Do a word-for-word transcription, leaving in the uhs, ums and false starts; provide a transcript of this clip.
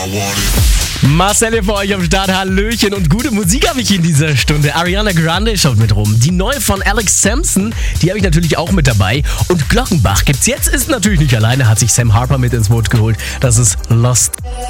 Marcel für euch am Start, Hallöchen und gute Musik habe ich in dieser Stunde. Ariana Grande schaut mit rum. Die neue von Alex Sampson, die habe ich natürlich auch mit dabei. Und Glockenbach gibt's jetzt, ist natürlich nicht alleine, hat sich Sam Harper mit ins Boot geholt. Das ist Lost.